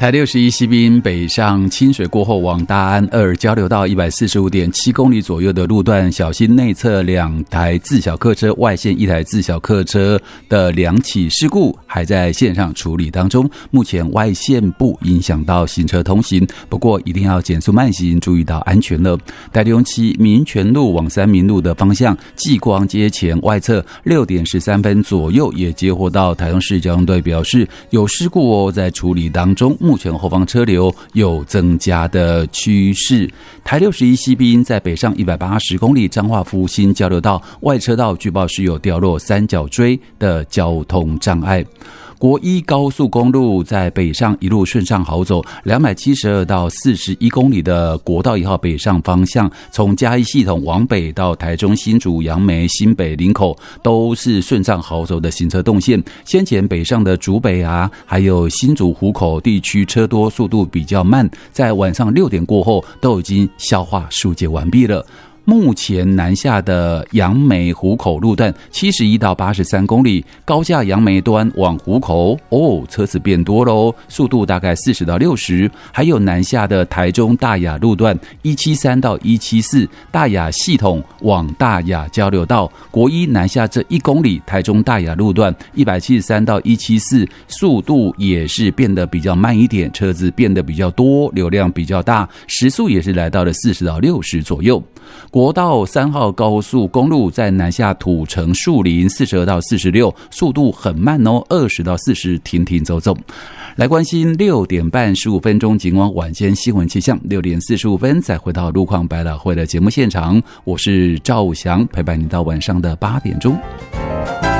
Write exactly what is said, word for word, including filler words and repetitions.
台六十一西滨北上清水过后往大安二交流道一百四十五点七公里左右的路段，小心内侧两台自小客车外线一台自小客车的两起事故还在线上处理当中，目前外线不影响到行车通行，不过一定要减速慢行，注意到安全了。台六七民权路往三民路的方向，继光街前外侧六点十三分左右也接获到台中市交通队表示有事故哦，在处理当中，目前后方车流有增加的趋势。台六十一西滨在北上一百八十公里彰化福兴交流道外车道，据报是有掉落三角锥的交通障碍。国一高速公路在北上一路顺畅好走，两百七十二到四十一公里的国道一号北上方向，从嘉义系统往北到台中新竹杨梅新北林口都是顺畅好走的行车动线。先前北上的竹北啊，还有新竹湖口地区车多，速度比较慢，在晚上六点过后都已经消化疏解完毕了。目前南下的杨梅湖口路段七十一到八十三公里，高架杨梅端往湖口哦，车子变多喽，速度大概四十到六十。还有南下的台中大雅路段一七三到一七四，大雅系统往大雅交流道，国一南下这一公里，台中大雅路段一百七十三到一七四，速度也是变得比较慢一点，车子变得比较多，流量比较大，时速也是来到了四十到六十左右。国道三号高速公路在南下土城树林四十二到四十六，速度很慢哦，二十到四十停停走走。来关心六点半十五分钟警广晚间新闻气象，六点四十五分再回到路况百老汇的节目现场，我是赵翔，陪伴你到晚上的八点钟。